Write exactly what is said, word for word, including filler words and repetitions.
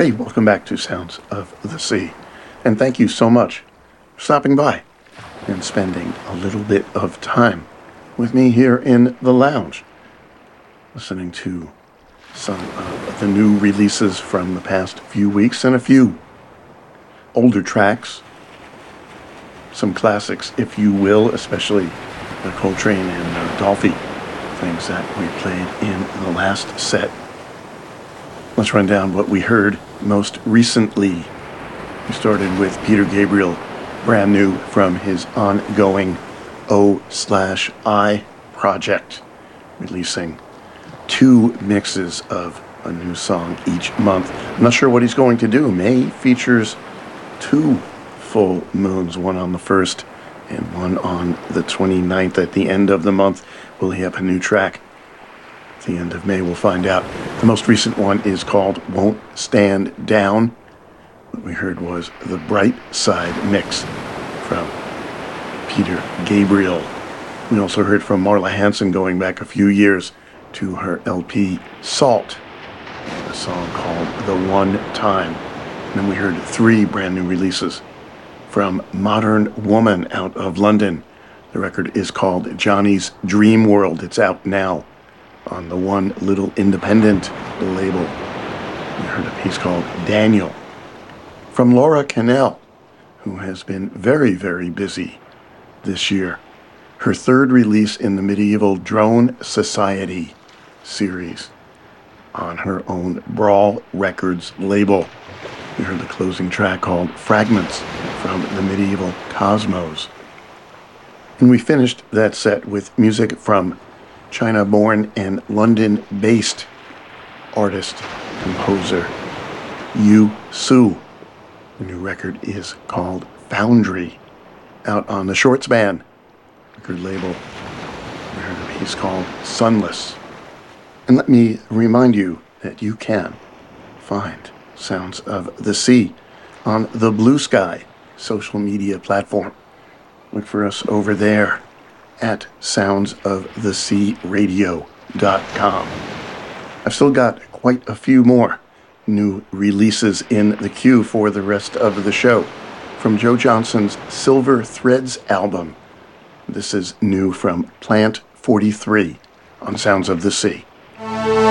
Hey, welcome back to Sounds of the Sea. And thank you so much for stopping by and spending a little bit of time with me here in the lounge, listening to some of the new releases from the past few weeks and a few older tracks, some classics, if you will, especially the Coltrane and uh, Dolphy, things that we played in the last set. Let's run down what we heard most recently. We started with Peter Gabriel, brand new from his ongoing O slash I project, releasing two mixes of a new song each month. I'm not sure what he's going to do. May features two full moons, one on the first and one on the twenty-ninth. At the end of the month, will he have a new track? At the end of May, we'll find out. The most recent one is called Won't Stand Down. What we heard was the Bright Side mix from Peter Gabriel. We also heard from Marla Hanson going back a few years to her L P Salt, a song called The One Time. And then we heard three brand new releases from Modern Woman out of London. The record is called Johnny's Dream World. It's out now on the One Little Independent label. We heard a piece called Daniel from Laura Cannell, who has been very, very busy this year. Her third release in the Medieval Drone Society series on her own Brawl Records label. We heard the closing track called Fragments from the Medieval Cosmos. And we finished that set with music from China-born and London-based artist, composer Yu Su. The new record is called Foundry, out on the Shortspan record label. We heard a piece called Sunless. And let me remind you that you can find Sounds of the Sea on the Blue Sky social media platform. Look for us over there at sounds of the sea radio dot com. I've still got quite a few more new releases in the queue for the rest of the show. From Joe Johnson's Silver Threads album, this is new from Plant forty-three on Sounds of the Sea.